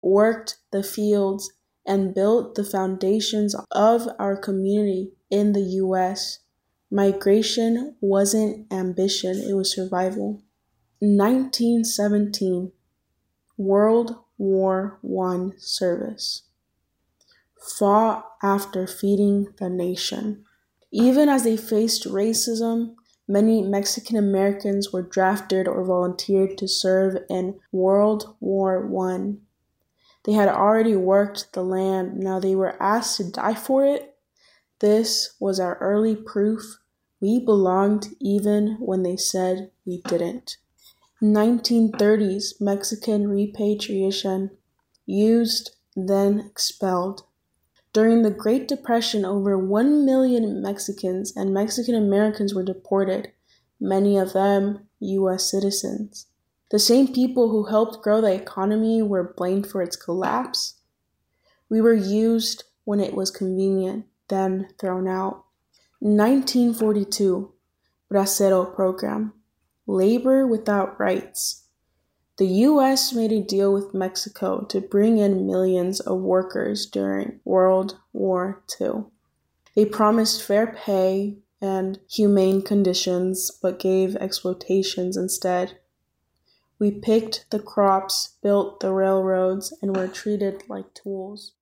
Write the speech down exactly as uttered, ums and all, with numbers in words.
worked the fields, and built the foundations of our community in the U S. Migration wasn't ambition, it was survival. nineteen seventeen, World War One service. Fought after feeding the nation. Even as they faced racism, many Mexican Americans were drafted or volunteered to serve in World War One. They had already worked the land, now they were asked to die for it. This was our early proof we belonged even when they said we didn't. nineteen thirties Mexican repatriation. Used, then expelled. During the Great Depression, over one million Mexicans and Mexican Americans were deported, many of them U S citizens. The same people who helped grow the economy were blamed for its collapse. We were used when it was convenient, then thrown out. nineteen forty-two, Bracero Program. Labor without rights. The U S made a deal with Mexico to bring in millions of workers during World War Two. They promised fair pay and humane conditions, but gave exploitations instead. We picked the crops, built the railroads, and were treated like tools.